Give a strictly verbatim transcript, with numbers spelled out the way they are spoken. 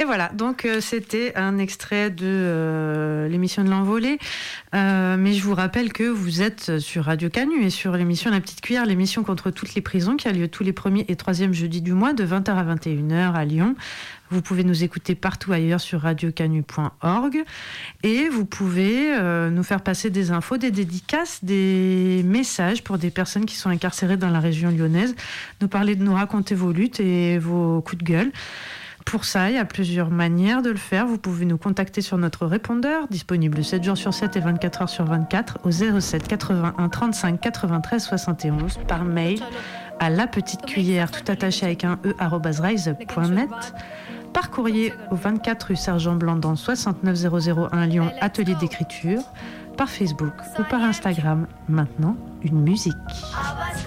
Et voilà, donc euh, c'était un extrait de euh, l'émission de l'Envolée. Euh, mais je vous rappelle que vous êtes sur Radio Canu et sur l'émission La Petite Cuillère, l'émission contre toutes les prisons qui a lieu tous les premiers et troisièmes jeudis du mois de vingt heures à vingt et une heures à Lyon. Vous pouvez nous écouter partout ailleurs sur radio canu point org et vous pouvez euh, nous faire passer des infos, des dédicaces, des messages pour des personnes qui sont incarcérées dans la région lyonnaise, nous parler de nous raconter vos luttes et vos coups de gueule. Pour ça, il y a plusieurs manières de le faire. Vous pouvez nous contacter sur notre répondeur, disponible sept jours sur sept et vingt-quatre heures sur vingt-quatre, au zéro sept quatre-vingt-un trente-cinq quatre-vingt-treize soixante et onze, par mail à la petite cuillère, tout attaché avec un e, arobase riseup point net, par courrier au vingt-quatre rue Sergent Blandan, soixante-neuf zéro zéro un Lyon, atelier d'écriture, par Facebook ou par Instagram. Maintenant, une musique.